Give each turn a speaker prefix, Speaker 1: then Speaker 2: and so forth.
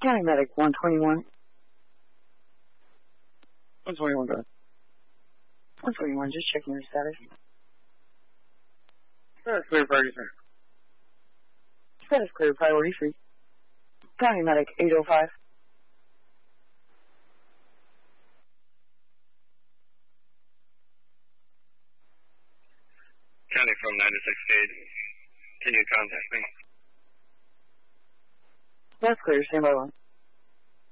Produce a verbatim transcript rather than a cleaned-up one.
Speaker 1: County Medic one twenty-one. one twenty-one, go ahead. one twenty-one, just checking your status. Status clear, priority three. Status clear, priority three. County Medic eight oh five.
Speaker 2: County from ninety-six gauge. Can you contact me?
Speaker 1: That's clear, stand by one.